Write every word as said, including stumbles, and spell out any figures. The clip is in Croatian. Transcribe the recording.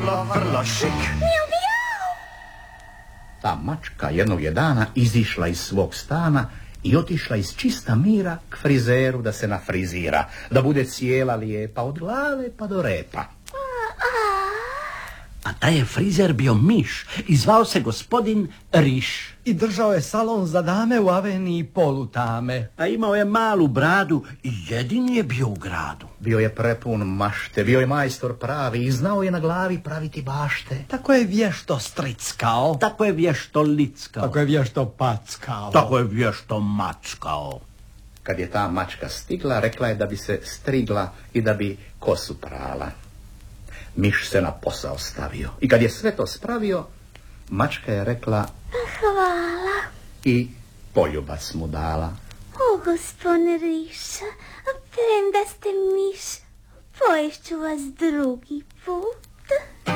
vrlo, vrlo šik. Mjau, mjau. Ta mačka jednog je dana izišla iz svog stana i otišla iz čista mira k frizeru da se nafrizira, da bude cijela lijepa od glave pa do repa. A taj je frizer bio miš i zvao se gospodin Riš. I držao je salon za dame u aveniji Polutame. A imao je malu bradu i jedini je bio u gradu. Bio je prepun mašte, bio je majstor pravi i znao je na glavi praviti bašte. Tako je vješto strickao. Tako je vješto lickao. Tako je vješto packao. Tako je vješto mackao. Kad je ta mačka stigla, rekla je da bi se strigla i da bi kosu prala. Miš se na posao stavio i kad je sve to spravio, mačka je rekla Hvala. i poljubac mu dala. O, gospodine Riša, premda ste miš, poješću vas drugi put.